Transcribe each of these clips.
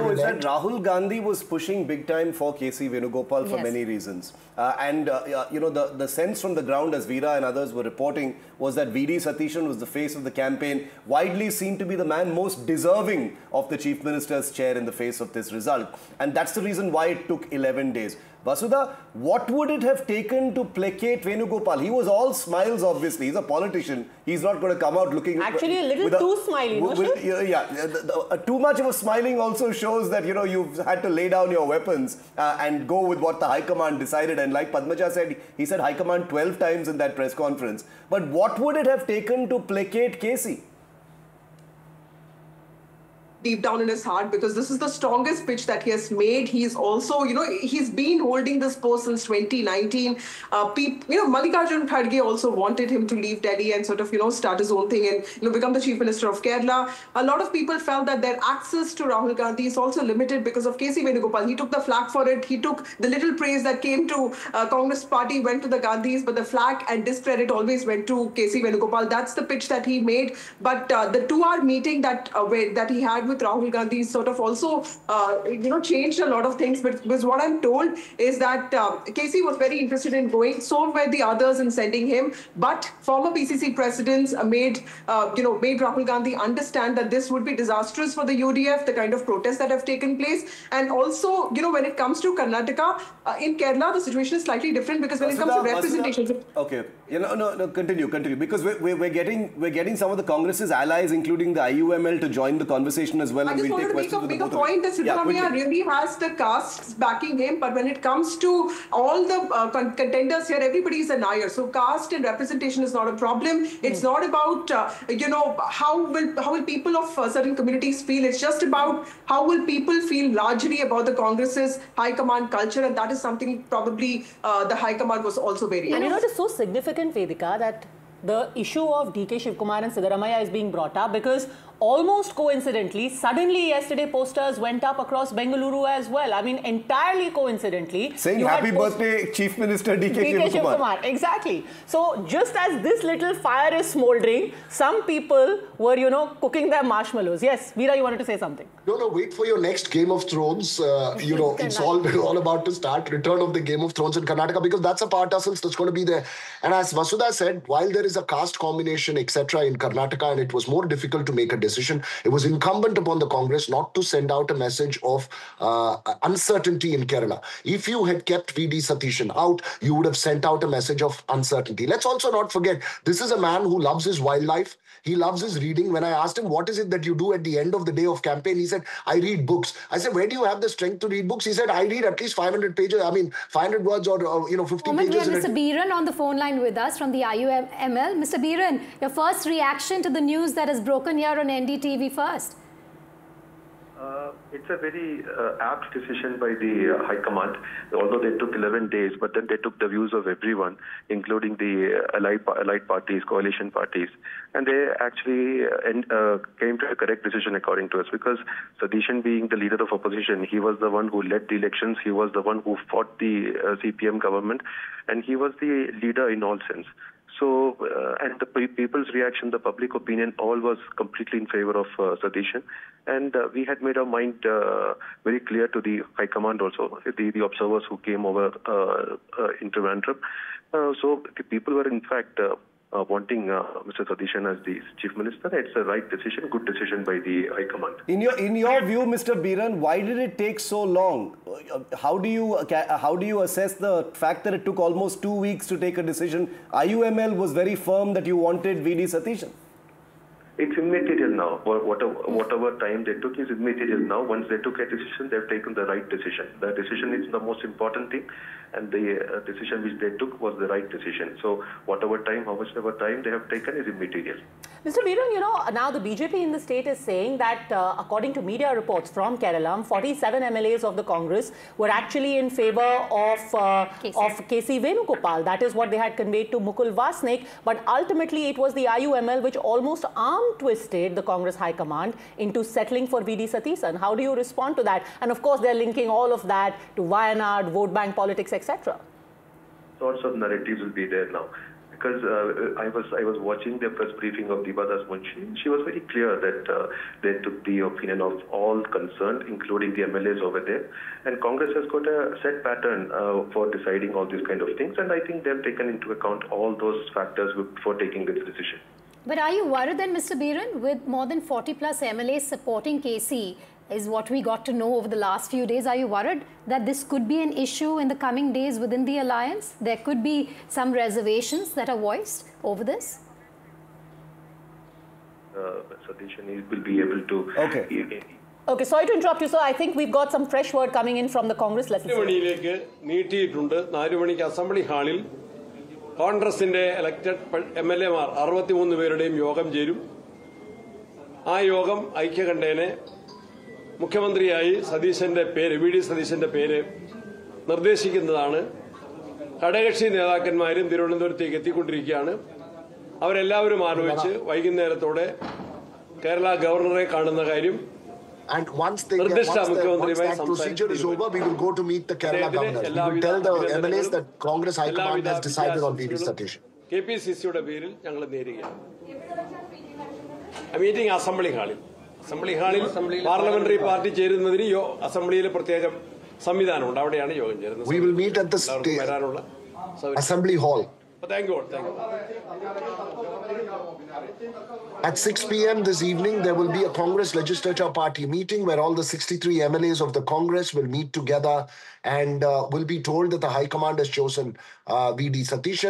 know is that Rahul Gandhi was pushing big time for KC Venugopal for many reasons. You know, the sense from the ground, as Veera and others were reporting, was that VD Satishan was the face of the campaign, widely seen to be the man most deserving of the Chief Minister's chair in the face of this result. And that's the reason why it took 11 days. Vasudha, what would it have taken to placate Venugopal? He was all smiles, obviously. He's a politician. He's not going to come out looking... Actually, a little too smiley, no? Too much of a smiling also shows that, you know, you've had to lay down your weapons and go with what the High Command decided. And like Padmaja said, he said High Command 12 times in that press conference. But what would it have taken to placate KC? Deep down in his heart, because this is the strongest pitch that he has made. He's also, you know, he's been holding this post since 2019. You know, Mallikarjun Kharge also wanted him to leave Delhi and sort of, you know, start his own thing and, you know, become the Chief Minister of Kerala. A lot of people felt that their access to Rahul Gandhi is also limited because of KC Venugopal. He took the flak for it. He took the little praise that came to Congress party, went to the Gandhis, but the flak and discredit always went to KC Venugopal. That's the pitch that he made. But the 2-hour meeting that he had with Rahul Gandhi sort of also, you know, changed a lot of things. But because what I'm told is that KC was very interested in going. So were the others in sending him. But former PCC presidents made Rahul Gandhi understand that this would be disastrous for the UDF, the kind of protests that have taken place. And also, you know, when it comes to Karnataka, in Kerala, the situation is slightly different because when it comes to representation... Okay. You know, no, continue. Because we're getting some of the Congress's allies, including the IUML, to join the conversation as well. I just wanted to make a point that Siddaramaiah really has the castes backing him, but when it comes to all the contenders here, everybody is a nair. So caste and representation is not a problem. It's not about you know, how will people of certain communities feel. It's just about how will people feel largely about the Congress's high command culture, and that is something probably the high command was also very. And you know, it is so significant, Vedika, that the issue of DK Shivkumar and Siddaramaiah is being brought up because almost coincidentally, suddenly yesterday posters went up across Bengaluru as well. I mean, entirely coincidentally. Saying happy birthday, Chief Minister DK Shivkumar. Exactly. So just as this little fire is smouldering, some people were, you know, cooking their marshmallows. Yes, Veera, you wanted to say something. No, wait for your next Game of Thrones. You know, it's all about to start. Return of the Game of Thrones in Karnataka, because that's a part tussle that's going to be there. And as Vasudha said, while there is a caste combination, etc. in Karnataka, and it was more difficult to make a decision, it was incumbent upon the Congress not to send out a message of uncertainty in Kerala. If you had kept VD Satishan out, you would have sent out a message of uncertainty. Let's also not forget, this is a man who loves his wildlife. He loves his reading. When I asked him, what is it that you do at the end of the day of campaign? He said, I read books. I said, where do you have the strength to read books? He said, I read at least 500 pages. I mean, 500 words or, 50 pages. We have Mr. Biren on the phone line with us from the IUML. Mr. Biren, your first reaction to the news that has broken here on NDTV first. It's a very apt decision by the High Command, although they took 11 days, but then they took the views of everyone, including the allied parties, coalition parties, and they actually came to a correct decision according to us, because Satishan, being the leader of opposition, he was the one who led the elections, he was the one who fought the CPM government, and he was the leader in all sense. So, and the people's reaction, the public opinion, all was completely in favor of Satishan. And we had made our mind very clear to the High Command also, the observers who came over in Trivandrum. So the people were in fact wanting Mr. Satishan as the Chief Minister. It's a right decision, good decision by the High Command. In your view, Mr. Biren, why did it take so long? How do you assess the fact that it took almost 2 weeks to take a decision? IUML was very firm that you wanted VD Satishan. It's immaterial now. Whatever time they took is immaterial now. Once they took a decision, they've taken the right decision. The decision is the most important thing, and the decision which they took was the right decision. So whatever time, how much ever time they have taken is immaterial. Mr. Biren, you know, now the BJP in the state is saying that according to media reports from Kerala, 47 MLAs of the Congress were actually in favor of KC Venugopal. That is what they had conveyed to Mukul Vasnik. But ultimately, it was the IUML which almost arm-twisted the Congress High Command into settling for VD Satishan. How do you respond to that? And of course, they're linking all of that to Wayanad, vote bank politics, etc. Sorts of narratives will be there now. because I was watching the press briefing of Deepa Das Munshi. She was very clear that they took the opinion of all concerned, including the MLAs over there. And Congress has got a set pattern for deciding all these kind of things, and I think they've taken into account all those factors before taking this decision. But are you worried then, Mr. Biren, with more than 40 plus MLAs supporting KC, is what we got to know over the last few days? Are you worried that this could be an issue in the coming days within the alliance? There could be some reservations that are voiced over this? Satish will be able to... Okay. Okay, sorry to interrupt you, sir. I think we've got some fresh word coming in from the Congress. Let's listen. കോൺഗ്രസിന്റെ elected MLA-മാർ 63 പേരുടെയും യോഗം ചേരും. ആ യോഗം ഐക്യകണ്ഠേന മുഖ്യമന്ത്രിയായി സതീശന്റെ പേര് VD സതീശന്റെ പേര് നിർദ്ദേശിക്കുന്നതാണ്. ഘടകകക്ഷി നേതാക്കന്മാരും തിരുവനന്തപുരത്തേക്ക് എത്തിക്കൊണ്ടിരിക്കുകയാണ്. അവരെല്ലാവരും ആലോചിച്ച് വൈകുന്നേരത്തോടെ കേരള ഗവർണറെ കാണുന്ന കാര്യം And once that procedure is over, we will go to meet the Kerala governor. We will tell the MLAs that Congress High Command has decided on VD Satish. KPCCയുടെ പേരിൽ ഞങ്ങൾ നേരുകയാണ്. മീറ്റിംഗ് അസംബ്ലി ഹാളിൽ പാർലമെന്ററി പാർട്ടി ചേരുന്നതിന് അസംബ്ലിയിൽ പ്രത്യേക സംവിധാനമുണ്ട്. അവിടെയാണ് യോഗം ചേരുന്നത്. We will meet at the Assembly Hall. Thank you. At 6 p.m. this evening, there will be a Congress Legislature Party meeting where all the 63 MLAs of the Congress will meet together and will be told that the High Command has chosen VD Satishan.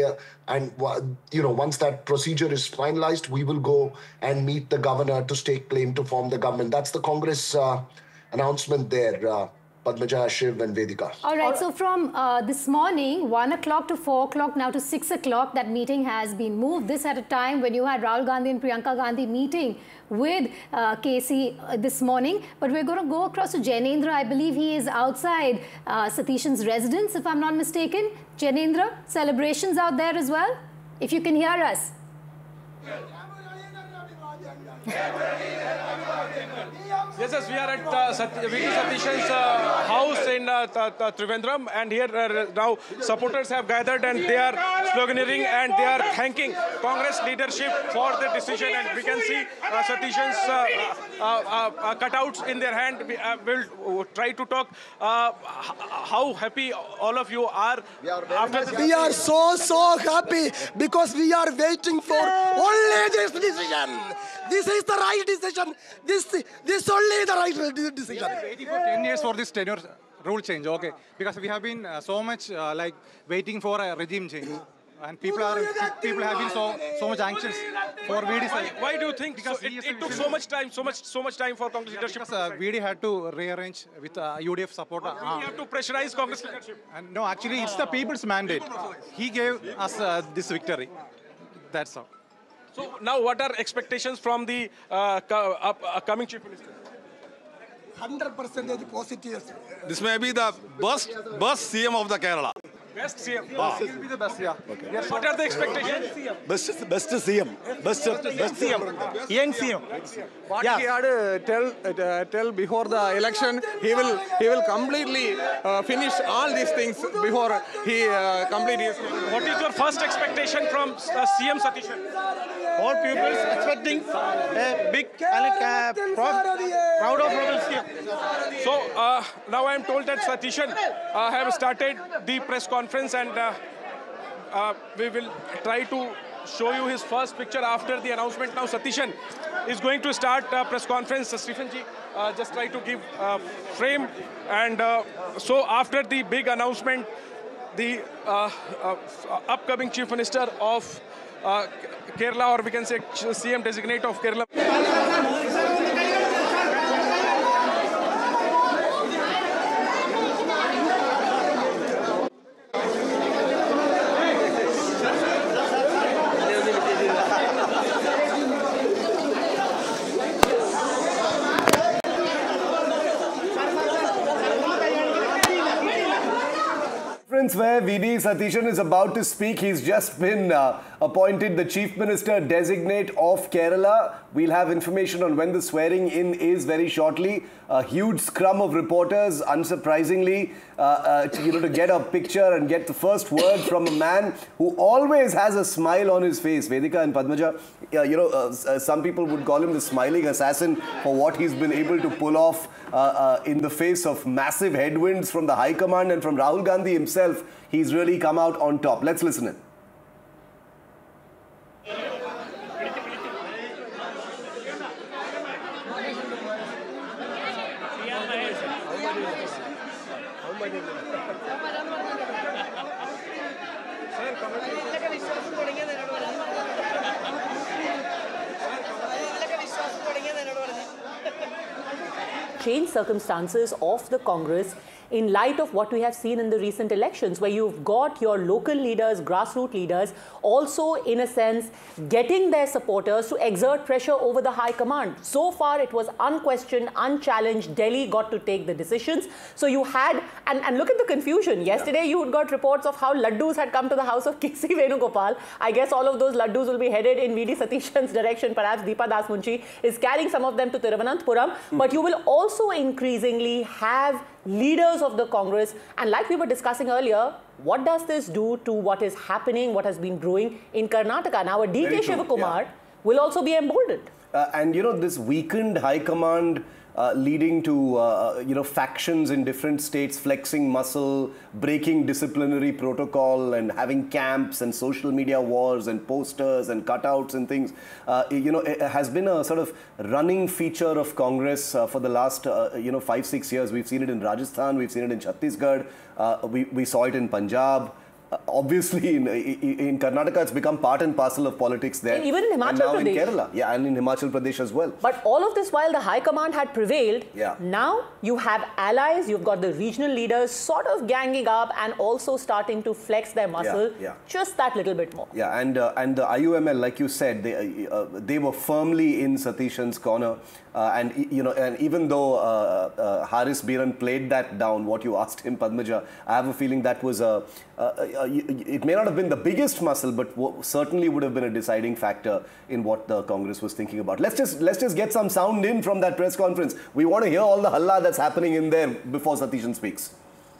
Once that procedure is finalized, we will go and meet the governor to stake claim to form the government. That's the Congress announcement there. Padmaja, Shiv and Vedika. All right, so from this morning, 1 o'clock to 4 o'clock, now to 6 o'clock, that meeting has been moved. This at a time when you had Rahul Gandhi and Priyanka Gandhi meeting with KC this morning. But we're going to go across to Jainendra. I believe he is outside Satishan's residence, if I'm not mistaken. Jainendra, celebrations out there as well? If you can hear us. Yes, we are at VD Satishan's house in Trivandrum, and here now supporters have gathered and they are sloganeering and they are thanking Congress leadership for the decision. And we can see Satishan's cutouts in their hand. We'll try to talk how happy all of you are. We are so happy because we are waiting for only this decision. This is the right decision. This only the right decision. We are waiting for 10 years for this tenure rule change, okay? Because we have been so much waiting for a regime change, and people have been so much anxious for VD. Why do you think it took so much time for Congress leadership? Because VD had to rearrange with UDF support. We have to pressurize Congress leadership. And no, actually, it's the people's mandate. He gave us this victory. That's all. So now, what are expectations from the upcoming Chief Minister? 100% positive. This may be the best CM of the Kerala. Best CM. He'll be the best, yeah. What are the expectations? Best CM. Best CM. Young CM. What he had tell before the election, he will completely finish all these things before he complete his. What is your first expectation from CM Satishan? All people expecting a big proud of CM. So now I am told that Satishan have started the press conference, and we will try to show you his first picture after the announcement. Now Satishan is going to start press conference. Stephen ji, just try to give frame. And so after the big announcement, the upcoming Chief Minister of Kerala, or we can say CM designate of Kerala. Where VD Satishan is about to speak, he's just been appointed the Chief Minister designate of Kerala. We'll have information on when the swearing in is very shortly. A huge scrum of reporters, unsurprisingly, to get a picture and get the first word from a man who always has a smile on his face. Vedika and Padmaja, some people would call him the smiling assassin for what he's been able to pull off in the face of massive headwinds from the High Command and from Rahul Gandhi himself. He's really come out on top. Let's listen in. Change circumstances of the Congress in light of what we have seen in the recent elections, where you've got your local leaders, grassroots leaders, also in a sense getting their supporters to exert pressure over the High Command. So far it was unquestioned, unchallenged. Delhi got to take the decisions. So you had, and look at the confusion. Yesterday you got reports of how laddus had come to the house of KC Venugopal. I guess all of those laddus will be headed in VD Satishan's direction. Perhaps Deepa Das Munshi is carrying some of them to Thiruvananthapuram. But you will also increasingly have leaders of the Congress, and like we were discussing earlier, what does this do to what is happening, what has been brewing in Karnataka? Now, a DK Shivakumar will also be emboldened. And this weakened High Command leading to factions in different states flexing muscle, breaking disciplinary protocol, and having camps and social media wars and posters and cutouts and things. It has been a sort of running feature of Congress for the last 5-6 years. We've seen it in Rajasthan, we've seen it in Chhattisgarh, we saw it in Punjab. Obviously, in Karnataka, it's become part and parcel of politics there. And even in Himachal and now Pradesh. in Kerala, and in Himachal Pradesh as well. But all of this while the High Command had prevailed, now you have allies, you've got the regional leaders sort of ganging up and also starting to flex their muscle just that little bit more. Yeah, and the IUML, like you said, they were firmly in Satishan's corner. And even though Haris Biran played that down, what you asked him, Padmaja, I have a feeling that was it may not have been the biggest muscle, but certainly would have been a deciding factor in what the Congress was thinking about. Let's just get some sound in from that press conference. We want to hear all the halla that's happening in there before Satishan speaks.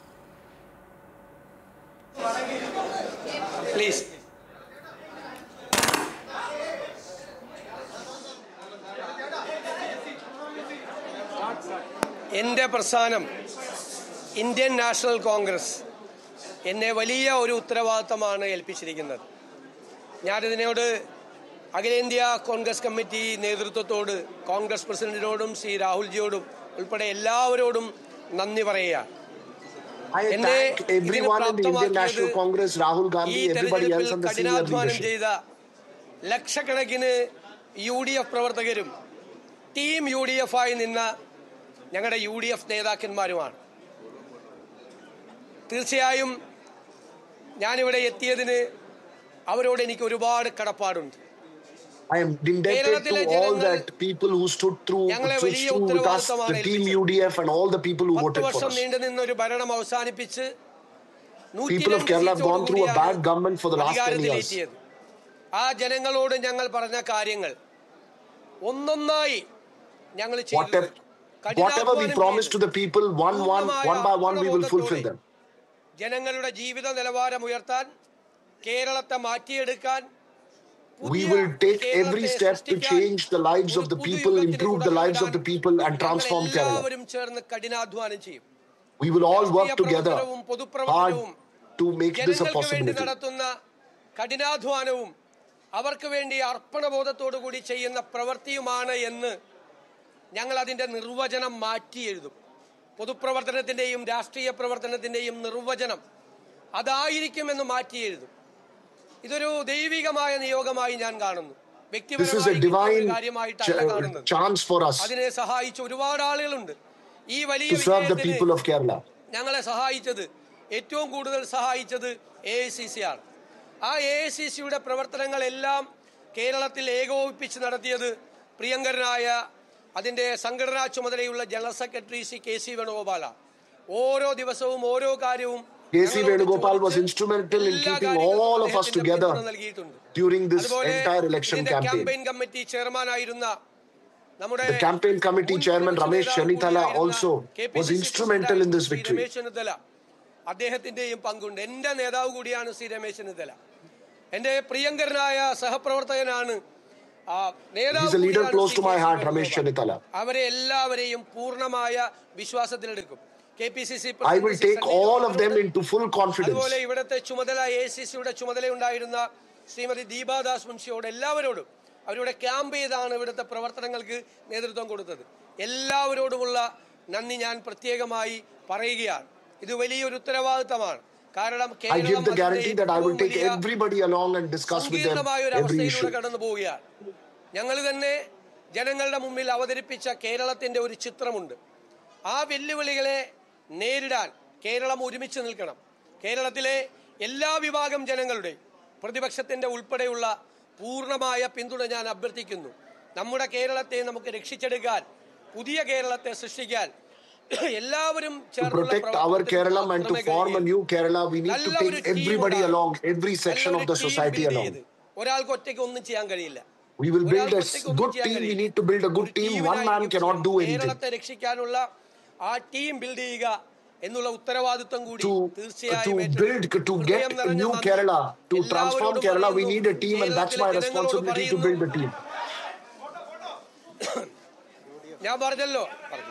Please. എൻ്റെ പ്രസ്ഥാനം Indian national Congress എന്നെ വലിയ ഒരു ഉത്തരവാദിത്തമാണ് ഏൽപ്പിച്ചിരിക്കുന്നത്. ഞാനിതിനോട് അഖിലേന്ത്യാ Congress committee നേതൃത്വത്തോട്, Congress പ്രസിഡന്റിനോടും Shri രാഹുൽജിയോടും ഉൾപ്പെടെ എല്ലാവരോടും നന്ദി പറയുക. എന്നെ ഇതിന് പ്രാപ്തമാക്കിയത് ഈ തെരഞ്ഞെടുപ്പിൽ കഠിനാധ്വാനം ചെയ്ത ലക്ഷക്കണക്കിന് UDF പ്രവർത്തകരും ടീം UDF ആയി നിന്ന ഞങ്ങളുടെ UDF നേതാക്കന്മാരുമാണ്. തീർച്ചയായും ഞാനിവിടെ എത്തിയതിന് അവരോട് എനിക്ക് ഒരുപാട് കടപ്പാടുണ്ട്. I am indebted to all that people who stood through with us, the team UDF and all the people who voted for us. People of Kerala have gone through a bad government for the last 10 years. ആ ജനങ്ങളോട് ഞങ്ങൾ പറഞ്ഞ കാര്യങ്ങൾ ഒന്നൊന്നായി ഞങ്ങൾ ചെയ്തു. Whatever we promised to the people, one by one, we will fulfill them. ജനങ്ങളുടെ ജീവിത നിലവാരം ഉയർത്താൻ, കേരളത്തെ മാറ്റിയെടുക്കാൻ, we will take every step to change the lives of the people, improve the lives of the people and transform Kerala. We will all work together hard to make this a possibility. കഠിനാധ്വാനവും അവർക്ക് വേണ്ടി അർപ്പണബോധത്തോടു കൂടി ചെയ്യുന്ന പ്രവൃത്തിയുമാണ് എന്ന് ഞങ്ങൾ അതിന്റെ നിർവചനം മാറ്റി എഴുതും. പൊതുപ്രവർത്തനത്തിന്റെയും രാഷ്ട്രീയ പ്രവർത്തനത്തിന്റെയും നിർവചനം അതായിരിക്കുമെന്ന് മാറ്റി എഴുതും. ഇതൊരു ദൈവികമായ നിയോഗമായി ഞാൻ കാണുന്നു. വ്യക്തിപരമായ കാര്യമായിട്ടല്ല കാണുന്നത്. അതിനെ സഹായിച്ച ഒരുപാട് ആളുകളുണ്ട്. ഈ വലിയ വിജയത്തിന് ഞങ്ങളെ സഹായിച്ചത്, ഏറ്റവും കൂടുതൽ സഹായിച്ചത് AICC ആണ്. ആ AICCയുടെ പ്രവർത്തനങ്ങളെല്ലാം കേരളത്തിൽ ഏകോപിപ്പിച്ച് നടത്തിയത് പ്രിയങ്കരനായ അതിന്റെ സംഘടനാ ചുമതലയുള്ള ജനറൽ സെക്രട്ടറി KC വേണുഗോപാലാണ്. ഓരോ ദിവസവും ഓരോ കാര്യവും K.C. Venugopal was instrumental in keeping all of us together during this entire election campaign. The campaign committee chairman Ramesh Chennithala also was instrumental in this victory. അദ്ദേഹത്തിന്റെയും പങ്കുണ്ട്. എന്റെ നേതാവ് കൂടിയാണ് ശ്രീ രമേശ് ചെന്നിത്തല. എന്റെ പ്രിയങ്കരനായ സഹപ്രവർത്തകനാണ്. He's a leader close to my heart, Ramesh Chennithala. അവരെ എല്ലാവരെയും പൂർണ്ണമായ വിശ്വാസത്തിലെടുക്കും. KPCC I will take all of them into full confidence. അതുപോലെ ഇവിടുത്തെ ചുമതല ACCയുടെ ചുമതലയുണ്ടായിരുന്ന ശ്രീമതി ദീപാദാസ് മുൻഷിയോട് എല്ലാവരോടും അവരുടെ ക്യാമ്പ് ചെയ്താണ് ഇവിടുത്തെ പ്രവർത്തനങ്ങൾക്ക് നേതൃത്വം കൊടുത്തത്. എല്ലാവരോടുമുള്ള നന്ദി ഞാൻ പ്രത്യേകമായി പറയുകയാണ്. ഇത് വലിയൊരു ഉത്തരവാദിത്തമാണ്. കാരണം കേരളം സങ്കീർണമായ ഒരു അവസ്ഥയിലൂടെ കടന്നു പോവുകയാണ്. ഞങ്ങൾ തന്നെ ജനങ്ങളുടെ മുമ്പിൽ അവതരിപ്പിച്ച കേരളത്തിന്റെ ഒരു ചിത്രമുണ്ട്. ആ വെല്ലുവിളികളെ നേരിടാൻ കേരളം ഒരുമിച്ച് നിൽക്കണം. കേരളത്തിലെ എല്ലാ വിഭാഗം ജനങ്ങളുടെ പ്രതിപക്ഷത്തിന്റെ ഉൾപ്പെടെയുള്ള പൂർണ്ണമായ പിന്തുണ ഞാൻ അഭ്യർത്ഥിക്കുന്നു. നമ്മുടെ കേരളത്തെ നമുക്ക് രക്ഷിച്ചെടുക്കാൻ, പുതിയ കേരളത്തെ സൃഷ്ടിക്കാൻ എല്ലാവരും ചേർന്നുള്ള ഒരാൾക്ക് ഒറ്റയ്ക്ക് ഒന്നും ചെയ്യാൻ കഴിയില്ല. We will build a good team. We need to build a good team. One man cannot do anything. കേരളത്തെ രക്ഷിക്കാനുള്ള ആ ടീം ബിൽഡ് ചെയ്യുക എന്നുള്ള ഉത്തരവാദിത്വം കൂടി തീർച്ചയായും to get a new Kerala, to transform Kerala, we need a team, and that's my responsibility to build a team. ഞാൻ പറഞ്ഞല്ലോ,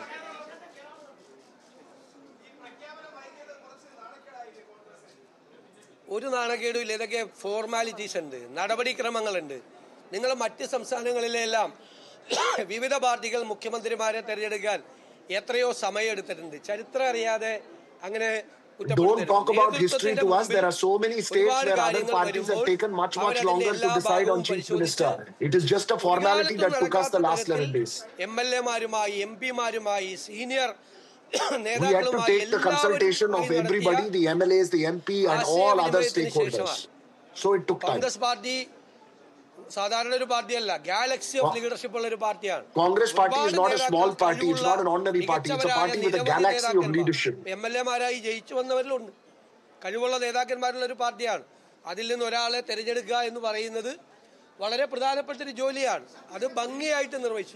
ഒരു നാണക്കേടുമില്ല. ഇതൊക്കെ ഫോർമാലിറ്റീസ് ഉണ്ട്, നടപടിക്രമങ്ങളുണ്ട്. നിങ്ങൾ മറ്റ് സംസ്ഥാനങ്ങളിലെല്ലാം വിവിധ പാർട്ടികൾ മുഖ്യമന്ത്രിമാരെ തെരഞ്ഞെടുക്കാൻ എത്രയോ സമയം എടുത്തിട്ടുണ്ട്. ചരിത്രം അറിയാതെ അങ്ങനെ Don't talk about history to us. There are so many states where other parties have taken much longer to decide on chief minister. It is just a formality that took us the last 11 days. MLA-മാരുമായി, MP-മാരുമായി, senior we had to take the consultation of everybody, the MLAs, the MP and all other stakeholders. So it took time. Congress party സാധാരണ ഒരു പാർട്ടിയല്ല, Galaxy of leadership ഉള്ള ഒരു പാർട്ടിയാണ്. Congress party is not a small party, it's not an ordinary party, it's a party with a galaxy of leadership. MLA-മാരായി ജയിച്ചു വന്നവരിലുണ്ട്, കഴിവുള്ള നേതാക്കന്മാരുള്ള ഒരു പാർട്ടിയാണ്. അതിൽ നിന്ന് ഒരാളെ തെരഞ്ഞെടുക്കുക എന്ന് പറയുന്നത് വളരെ പ്രധാനപ്പെട്ട ഒരു ജോലിയാണ്. അത് ഭംഗിയായിട്ട് നിർവഹിച്ചു.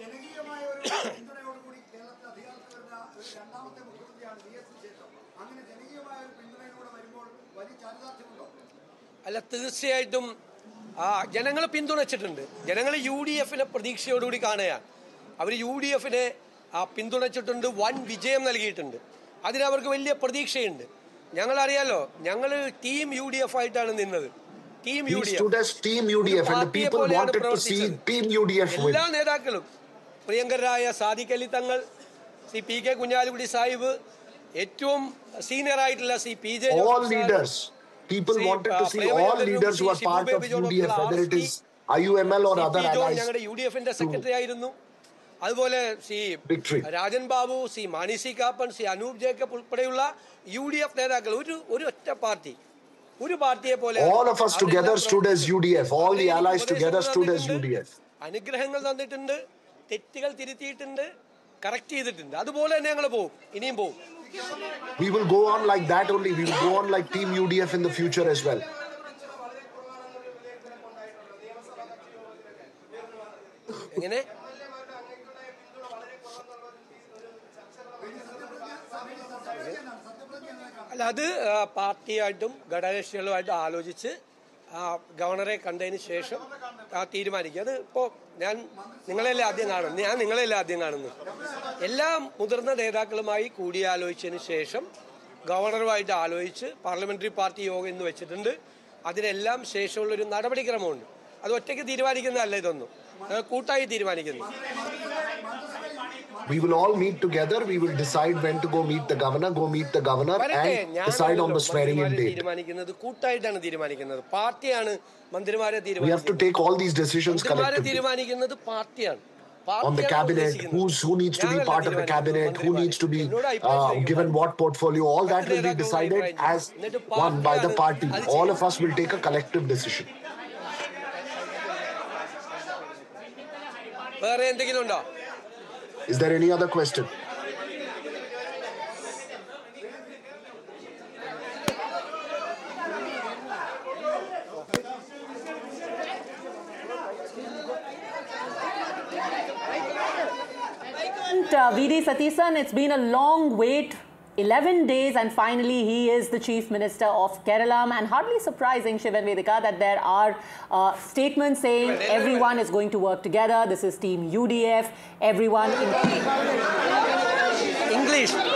അല്ല, തീർച്ചയായിട്ടും ജനങ്ങൾ പിന്തുണച്ചിട്ടുണ്ട്. ജനങ്ങൾ UDF-നെ പ്രതീക്ഷയോടുകൂടി കാണുകയാണ്. അവർ UDF-നെ പിന്തുണച്ചിട്ടുണ്ട്, വൻ വിജയം നൽകിയിട്ടുണ്ട്. അതിനവർക്ക് വലിയ പ്രതീക്ഷയുണ്ട്. ഞങ്ങളറിയാലോ, ഞങ്ങൾ ടീം UDF ആയിട്ടാണ് നിന്നത്. ടീം UDF എല്ലാ നേതാക്കളും, പ്രിയങ്കരായ സാദിഖ് അലി തങ്ങൾ, ശ്രീ PK കുഞ്ഞാലിക്കുട്ടി സാഹിബ്, ഏറ്റവും സീനിയർ ആയിട്ടുള്ള Shri PJ people wanted to see all leaders who are part of UDF, whether it is IUML or other allies. ഞങ്ങളുടെ UDF-ന്റെ സെക്രട്ടറി ആയിരുന്നു. അതുപോലെ ശ്രീ രാജൻ ബാബു, ശ്രീ മാണി സി കാപ്പൻ, ശ്രീ അനൂപ് ജേക്കബ് ഉൾപ്പെടെയുള്ള UDF നേതാക്കൾ ഒരു ഒറ്റ പാർട്ടി, ഒരു പാർട്ടിയെ പോലെ all of us together stood as UDF. All the allies together stood as UDF. അനുഗ്രഹങ്ങൾ തന്നിട്ടുണ്ട്, തെറ്റുകൾ തിരുത്തിയിട്ടുണ്ട്, കറക്റ്റ് ചെയ്തിട്ടുണ്ട്. അതുപോലെ തന്നെ ഞങ്ങൾ പോകും, ഇനിയും പോകും. We will go on like that only. We will go on like Team UDF in the future as well. എങ്ങനെ? അല്ല, അത് പാർട്ടിയായിട്ടും ഘടകകക്ഷികളുമായിട്ടും ആലോചിച്ച് ഗവർണറെ കണ്ടതിന് ശേഷം തീരുമാനിക്കുക. അത് ഇപ്പോൾ ഞാൻ നിങ്ങളെല്ലാം ആദ്യം കാണുന്നു. എല്ലാ മുതിർന്ന നേതാക്കളുമായി കൂടിയാലോചിച്ചതിന് ശേഷം ഗവർണറുമായിട്ട് ആലോചിച്ച് പാർലമെന്ററി പാർട്ടി യോഗം ഇന്ന് വെച്ചിട്ടുണ്ട്. അതിനെല്ലാം ശേഷമുള്ളൊരു നടപടിക്രമമുണ്ട്. അത് ഒറ്റയ്ക്ക് തീരുമാനിക്കുന്നതല്ല, ഇതൊന്നും കൂട്ടായി തീരുമാനിക്കുന്നു. We will all meet together. We will decide when to go meet the governor and decide on the swearing in date. കൂട്ടായിട്ടാണ് തീരുമാനിക്കുന്നത്, പാർട്ടിയാണ് മന്ത്രിമാരെ We have to take all these decisions collectively. തീരുമാനിക്കുന്നത് പാർട്ടിയാണ്. On the cabinet, who needs to be part of the cabinet, who needs to be given what portfolio, all that will be decided as one by the party. All of us will take a collective decision. വേറെ എന്തെങ്കിലും ഉണ്ടോ? Is there any other question? V.D. Satheesan, it's been a long wait. 11 days and finally he is the Chief Minister of Kerala, and hardly surprising, Shiv and Vedika, that there are statements saying everyone is going to work together. This is Team UDF, everyone in English.